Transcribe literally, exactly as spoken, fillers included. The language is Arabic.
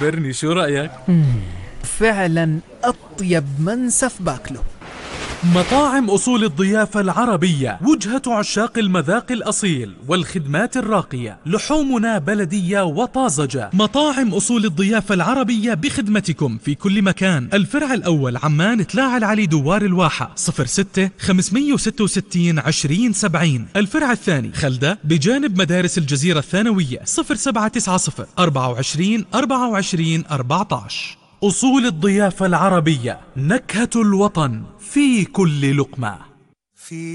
خبرني شو رأيك؟ فعلا أطيب منسف باكله. مطاعم أصول الضيافة العربية، وجهة عشاق المذاق الأصيل والخدمات الراقية. لحومنا بلدية وطازجة. مطاعم أصول الضيافة العربية بخدمتكم في كل مكان. الفرع الأول عمان تلاعة العلي دوار الواحة صفر ستة خمسمية وستة وستين عشرين سبعين. الفرع الثاني خلدة بجانب مدارس الجزيرة الثانوية صفر سبعة تسعة صفر أربعة وعشرين أربعة وعشرين أربعة عشر. أصول الضيافة العربية، نكهة الوطن في كل لقمة.